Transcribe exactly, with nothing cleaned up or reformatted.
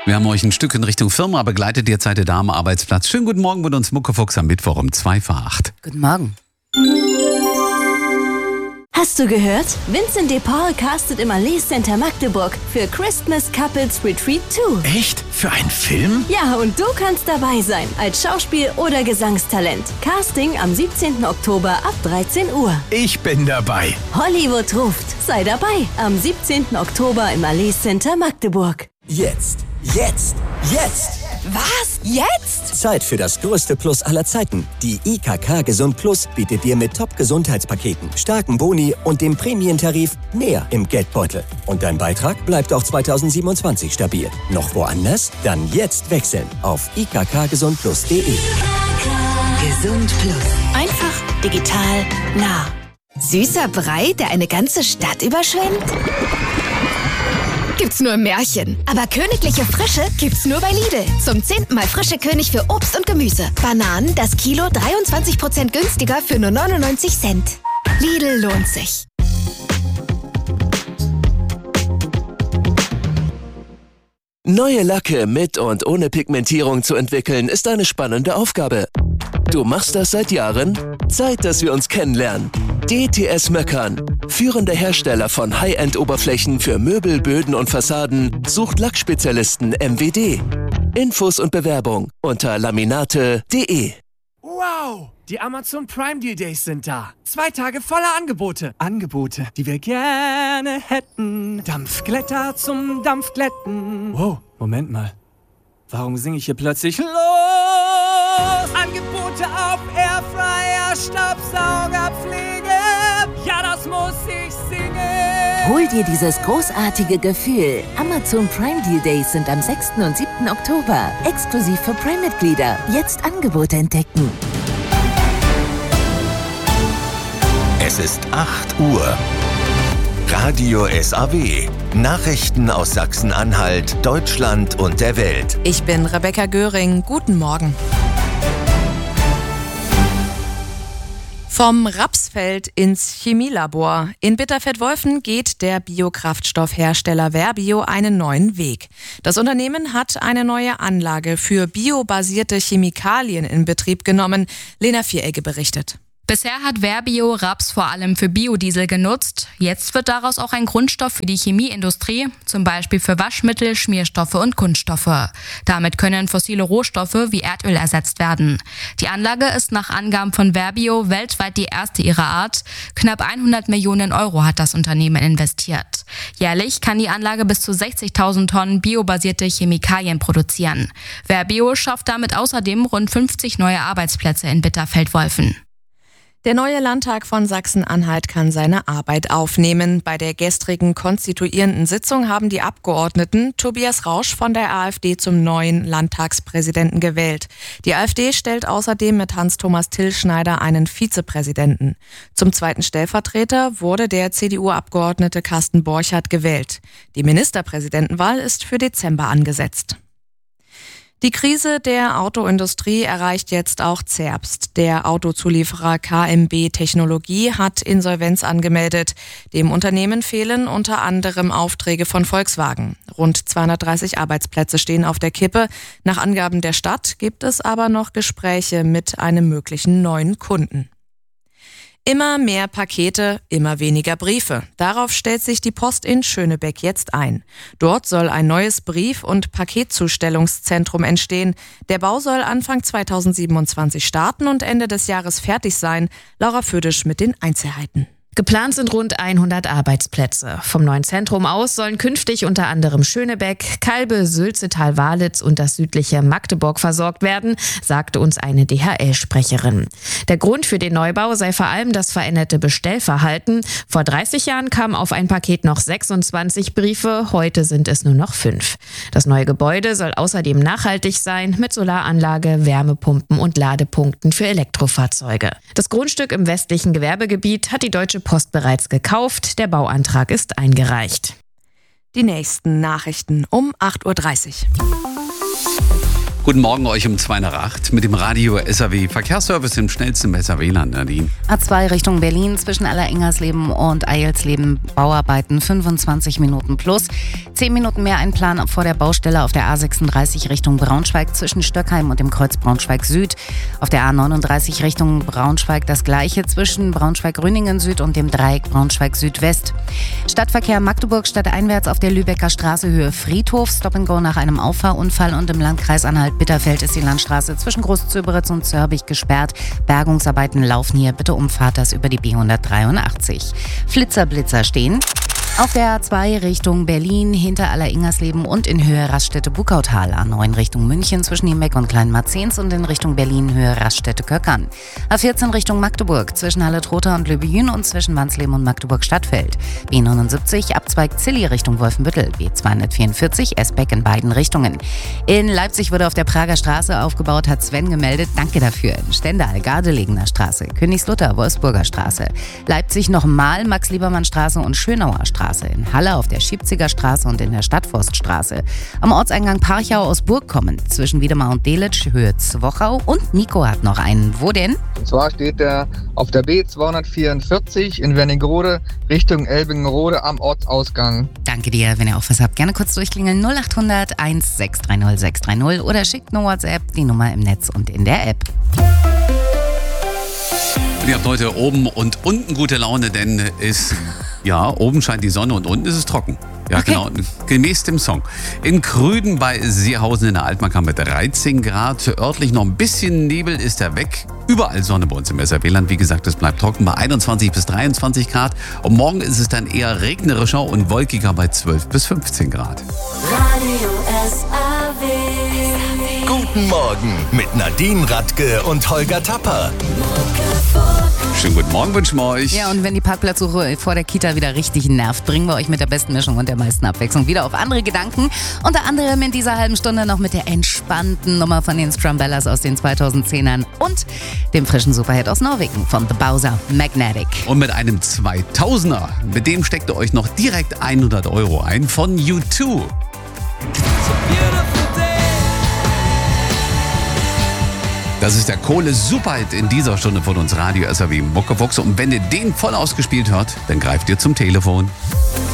Wir haben euch ein Stück in Richtung Firma begleitet, derzeit der Dame Arbeitsplatz. Schönen guten Morgen mit uns Muckefuchs am Mittwoch um zwei vor acht. Guten Morgen. Hast du gehört? Vincent de Paul castet im Allee Center Magdeburg für Christmas Couples Retreat zwei. Echt? Für einen Film? Ja, und du kannst dabei sein, als Schauspiel- oder Gesangstalent. Casting am siebzehnten Oktober ab dreizehn Uhr. Ich bin dabei. Hollywood ruft. Sei dabei am siebzehnten Oktober im Allee Center Magdeburg. Jetzt, jetzt, jetzt! Was? Jetzt? Zeit für das größte Plus aller Zeiten. Die I K K Gesund Plus bietet dir mit Top-Gesundheitspaketen, starken Boni und dem Prämientarif mehr im Geldbeutel. Und dein Beitrag bleibt auch zweitausendsiebenundzwanzig stabil. Noch woanders? Dann jetzt wechseln auf i k k gesund plus punkt de. Gesund Plus. Einfach, digital, nah. Süßer Brei, der eine ganze Stadt überschwemmt? Gibt's nur im Märchen. Aber königliche Frische gibt's nur bei Lidl. Zum zehnten Mal frische König für Obst und Gemüse. Bananen, das Kilo dreiundzwanzig Prozent günstiger für nur neunundneunzig Cent. Lidl lohnt sich. Neue Lacke mit und ohne Pigmentierung zu entwickeln, ist eine spannende Aufgabe. Du machst das seit Jahren? Zeit, dass wir uns kennenlernen. D T S Möckern, führender Hersteller von High-End-Oberflächen für Möbel, Böden und Fassaden, sucht Lackspezialisten M W D. Infos und Bewerbung unter laminate punkt de. Wow! Die Amazon Prime Deal Days sind da. Zwei Tage voller Angebote. Angebote, die wir gerne hätten. Dampfglätter zum Dampfglätten. Wow, Moment mal. Warum singe ich hier plötzlich los? Angebote auf Airfryer, Staubsauger, Pflege. Ja, das muss ich singen. Hol dir dieses großartige Gefühl. Amazon Prime Deal Days sind am sechsten und siebten Oktober. Exklusiv für Prime-Mitglieder. Jetzt Angebote entdecken. Es ist acht Uhr. Radio S A W. Nachrichten aus Sachsen-Anhalt, Deutschland und der Welt. Ich bin Rebecca Göring. Guten Morgen. Vom Rapsfeld ins Chemielabor. In Bitterfeld-Wolfen geht der Biokraftstoffhersteller Verbio einen neuen Weg. Das Unternehmen hat eine neue Anlage für biobasierte Chemikalien in Betrieb genommen. Lena Vieregge berichtet. Bisher hat Verbio Raps vor allem für Biodiesel genutzt. Jetzt wird daraus auch ein Grundstoff für die Chemieindustrie, zum Beispiel für Waschmittel, Schmierstoffe und Kunststoffe. Damit können fossile Rohstoffe wie Erdöl ersetzt werden. Die Anlage ist nach Angaben von Verbio weltweit die erste ihrer Art. Knapp hundert Millionen Euro hat das Unternehmen investiert. Jährlich kann die Anlage bis zu sechzigtausend Tonnen biobasierte Chemikalien produzieren. Verbio schafft damit außerdem rund fünfzig neue Arbeitsplätze in Bitterfeld-Wolfen. Der neue Landtag von Sachsen-Anhalt kann seine Arbeit aufnehmen. Bei der gestrigen konstituierenden Sitzung haben die Abgeordneten Tobias Rausch von der AfD zum neuen Landtagspräsidenten gewählt. Die AfD stellt außerdem mit Hans-Thomas Tillschneider einen Vizepräsidenten. Zum zweiten Stellvertreter wurde der C D U-Abgeordnete Carsten Borchardt gewählt. Die Ministerpräsidentenwahl ist für Dezember angesetzt. Die Krise der Autoindustrie erreicht jetzt auch Zerbst. Der Autozulieferer K M B Technologie hat Insolvenz angemeldet. Dem Unternehmen fehlen unter anderem Aufträge von Volkswagen. Rund zweihundertdreißig Arbeitsplätze stehen auf der Kippe. Nach Angaben der Stadt gibt es aber noch Gespräche mit einem möglichen neuen Kunden. Immer mehr Pakete, immer weniger Briefe. Darauf stellt sich die Post in Schönebeck jetzt ein. Dort soll ein neues Brief- und Paketzustellungszentrum entstehen. Der Bau soll Anfang zweitausendsiebenundzwanzig starten und Ende des Jahres fertig sein. Laura Födisch mit den Einzelheiten. Geplant sind rund hundert Arbeitsplätze. Vom neuen Zentrum aus sollen künftig unter anderem Schönebeck, Kalbe, Sülzetal-Walitz und das südliche Magdeburg versorgt werden, sagte uns eine D H L-Sprecherin. Der Grund für den Neubau sei vor allem das veränderte Bestellverhalten. Vor dreißig Jahren kamen auf ein Paket noch sechsundzwanzig Briefe, heute sind es nur noch fünf. Das neue Gebäude soll außerdem nachhaltig sein, mit Solaranlage, Wärmepumpen und Ladepunkten für Elektrofahrzeuge. Das Grundstück im westlichen Gewerbegebiet hat die Deutsche Post bereits gekauft. Der Bauantrag ist eingereicht. Die nächsten Nachrichten um acht Uhr dreißig. Guten Morgen euch um zwei nach acht mit dem Radio S A W Verkehrsservice im schnellsten S A W-Land, Nadine. A zwei Richtung Berlin zwischen Alleringers-Leben und Eilsleben Bauarbeiten fünfundzwanzig Minuten plus. zehn Minuten mehr Einplan vor der Baustelle auf der A sechsunddreißig Richtung Braunschweig zwischen Stöckheim und dem Kreuz Braunschweig Süd. Auf der A neununddreißig Richtung Braunschweig das gleiche zwischen Braunschweig-Rüningen Süd und dem Dreieck Braunschweig Südwest. Stadtverkehr Magdeburg stadteinwärts auf der Lübecker Straße Höhe Friedhof. Stop and Go nach einem Auffahrunfall und im Landkreis Anhalt-Bitterfeld ist die Landstraße zwischen Großzöberitz und Zörbich gesperrt. Bergungsarbeiten laufen hier. Bitte umfahrt das über die B hundertdreiundachtzig. Flitzer-Blitzer stehen auf der A zwei Richtung Berlin hinter Alleringers-Leben und in Höhe Raststätte-Bukautal. A neun Richtung München zwischen Niemeck und Kleinmarzens und in Richtung Berlin Höhe Raststätte-Köckern. A vierzehn Richtung Magdeburg zwischen Halle-Trotha und Löbejün und zwischen Wansleben und Magdeburg-Stadtfeld. B neunundsiebzig Abzweig Zilli Richtung Wolfenbüttel. B zweihundertvierundvierzig Esbeck in beiden Richtungen. In Leipzig wurde auf der Prager Straße aufgebaut, hat Sven gemeldet. Danke dafür. In Stendal, Gardelegener Straße, Königslutter, Wolfsburger Straße. Leipzig nochmal Max-Liebermann-Straße und Schönauer Straße. In Halle auf der Schiebziger Straße und in der Stadtforststraße. Am Ortseingang Parchau aus Burg kommend zwischen Wiedemar und Delitzsch Höhe Zwochau. Und Nico hat noch einen. Wo denn? Und zwar steht er auf der B zweihundertvierundvierzig in Wernigerode Richtung Elbingerode am Ortsausgang. Danke dir. Wenn ihr auch was habt, gerne kurz durchklingeln. null acht hundert eins sechs drei null sechs drei null oder schickt eine WhatsApp, die Nummer im Netz und in der App. Ihr habt heute oben und unten gute Laune, denn es, ja, oben scheint die Sonne und unten ist es trocken. Ja, okay. Genau, gemäß dem Song. In Krüden bei Seehausen in der Altmark haben wir dreizehn Grad. Örtlich noch ein bisschen Nebel, ist er weg. Überall Sonne bei uns im S A W-Land. Wie gesagt, es bleibt trocken bei einundzwanzig bis dreiundzwanzig Grad. Und morgen ist es dann eher regnerischer und wolkiger bei zwölf bis fünfzehn Grad. Radio S A W. Guten Morgen mit Nadine Radke und Holger Tapper. Schönen guten Morgen wünschen wir euch. Ja, und wenn die Parkplatzsuche vor der Kita wieder richtig nervt, bringen wir euch mit der besten Mischung und der meisten Abwechslung wieder auf andere Gedanken. Unter anderem in dieser halben Stunde noch mit der entspannten Nummer von den Strumbellas aus den zweitausendzehnern und dem frischen Superhit aus Norwegen von The Bowser, Magnetic. Und mit einem zweitausender, mit dem steckt ihr euch noch direkt hundert Euro ein von U zwei. Das ist der Kohle-Superhit in dieser Stunde von uns Radio S A W Muckefuchs. Und wenn ihr den voll ausgespielt hört, dann greift ihr zum Telefon.